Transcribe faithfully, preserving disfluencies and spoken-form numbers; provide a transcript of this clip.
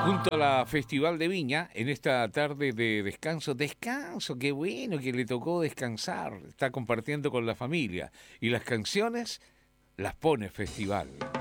Junto a la Festival de Viña, en esta tarde de descanso, descanso, qué bueno que le tocó descansar, está compartiendo con la familia y las canciones las pone Festival.